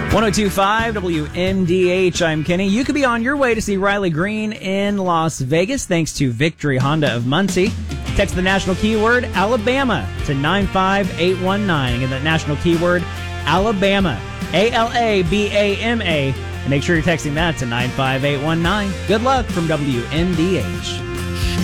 1025 WMDH. I'm Kenny. You could be on your way to see Riley Green in Las Vegas thanks to Victory Honda of Muncie. Text the national keyword Alabama to 95819. Again, that national keyword Alabama, ALABAMA. And make sure you're texting that to 95819. Good luck from WMDH.